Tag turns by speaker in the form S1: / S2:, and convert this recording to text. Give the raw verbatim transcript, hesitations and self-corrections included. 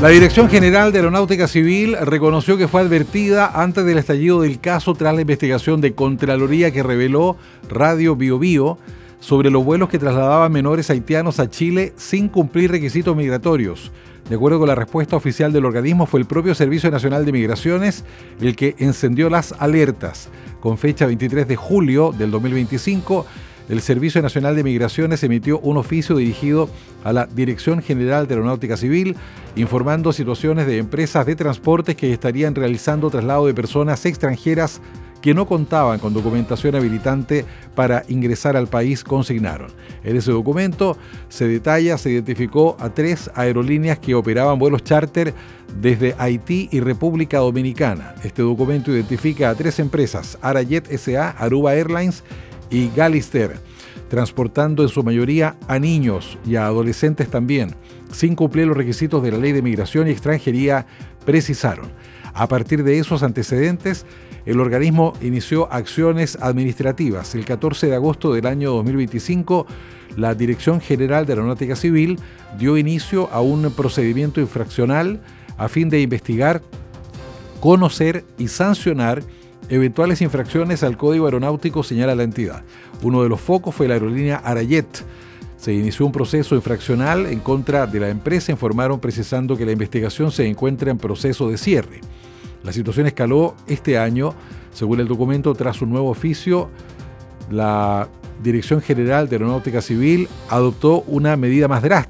S1: La Dirección General de Aeronáutica Civil reconoció que fue advertida antes del estallido del caso tras la investigación de Contraloría que reveló Radio Bio Bio sobre los vuelos que trasladaban menores haitianos a Chile sin cumplir requisitos migratorios. De acuerdo con la respuesta oficial del organismo, fue el propio Servicio Nacional de Migraciones el que encendió las alertas. Con fecha veintitrés de julio del dos mil veinticinco, el Servicio Nacional de Migraciones emitió un oficio dirigido a la Dirección General de Aeronáutica Civil, informando situaciones de empresas de transportes que estarían realizando traslado de personas extranjeras que no contaban con documentación habilitante para ingresar al país, consignaron. En ese documento se detalla, se identificó a tres aerolíneas que operaban vuelos charter desde Haití y República Dominicana. Este documento identifica a tres empresas, Arajet S A, Aruba Airlines y Galister, transportando en su mayoría a niños y a adolescentes también, sin cumplir los requisitos de la Ley de Migración y Extranjería, precisaron. A partir de esos antecedentes, el organismo inició acciones administrativas. El catorce de agosto del año dos mil veinticinco, la Dirección General de Aeronáutica Civil dio inicio a un procedimiento infraccional a fin de investigar, conocer y sancionar eventuales infracciones al Código Aeronáutico, señala la entidad. Uno de los focos fue la aerolínea Arajet. Se inició un proceso infraccional en contra de la empresa, informaron precisando que la investigación se encuentra en proceso de cierre. La situación escaló este año, según el documento, tras un nuevo oficio. La Dirección General de Aeronáutica Civil adoptó una medida más drástica.